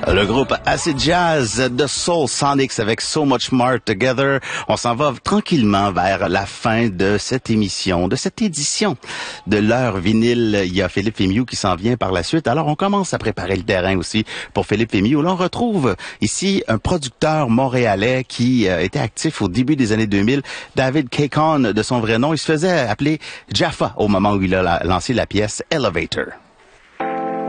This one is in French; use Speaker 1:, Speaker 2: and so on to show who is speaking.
Speaker 1: Le groupe Acid Jazz de Soul Sonics avec So Much More Together. On s'en va tranquillement vers la fin de cette émission, de cette édition de l'heure vinyle. Il y a Philippe Fémiou qui s'en vient par la suite. Alors, on commence à préparer le terrain aussi pour Philippe Fémiou. Là, on retrouve ici un producteur montréalais qui était actif au début des années 2000. David Cacon, de son vrai nom. Il se faisait appeler Jaffa au moment où il a lancé la pièce Elevator.